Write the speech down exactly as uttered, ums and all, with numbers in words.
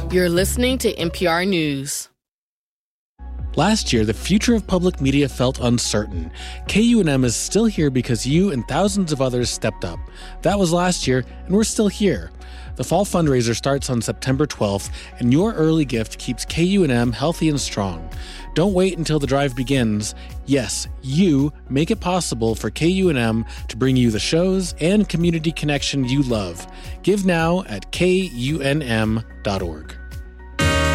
You're listening to N P R News. Last year, the future of public media felt uncertain. K U N M is still here because you and thousands of others stepped up. That was last year, and we're still here. The fall fundraiser starts on September twelfth, and your early gift keeps K U N M healthy and strong. Don't wait until the drive begins. Yes, you make it possible for K U N M to bring you the shows and community connection you love. Give now at K U N M dot org.